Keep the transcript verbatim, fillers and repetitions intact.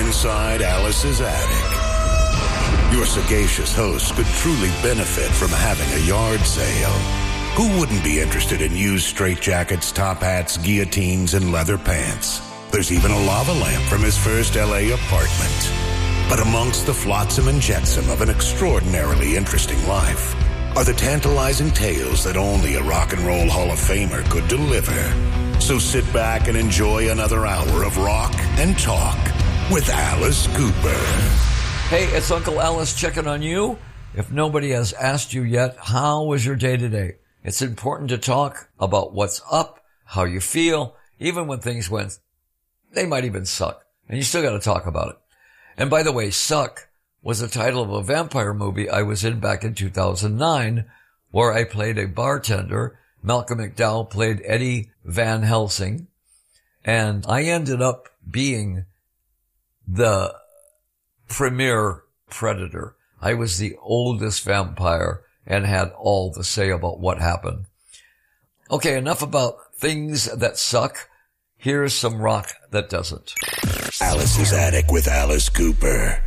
inside Alice's attic. Your sagacious host could truly benefit from having a yard sale. Who wouldn't be interested in used straitjackets, top hats, guillotines, and leather pants? There's even a lava lamp from his first L A apartment. But amongst the flotsam and jetsam of an extraordinarily interesting life are the tantalizing tales that only a rock and roll Hall of Famer could deliver. So sit back and enjoy another hour of rock and talk with Alice Cooper. Hey, it's Uncle Alice checking on you. If nobody has asked you yet, how was your day today? It's important to talk about what's up, how you feel, even when things went, they might even suck. And you still got to talk about it. And by the way, Suck was the title of a vampire movie I was in back in two thousand nine, where I played a bartender. Malcolm McDowell played Eddie Van Helsing. And I ended up being the premier predator. I was the oldest vampire and had all the say about what happened. Okay, enough about things that suck. Here's some rock that doesn't. Alice's Attic with Alice Cooper.